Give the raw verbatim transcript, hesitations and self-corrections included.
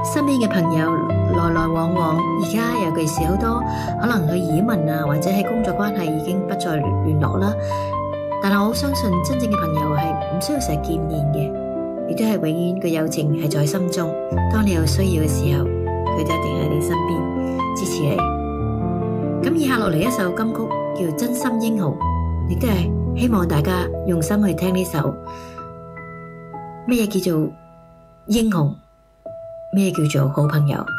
身邊嘅朋友來來往往，而家尤其是好多可能去移民啊，或者係工作關係已經不再聯絡啦。但係我好相信真正嘅朋友係唔需要成日見面嘅，亦都係永遠嘅友情係在心中。當你有需要嘅時候，佢就一定喺你身邊支持你。咁以下落嚟一首金曲叫《真心英雄》，亦都係希望大家用心去聽呢首。咩嘢叫做英雄？咩叫做好朋友？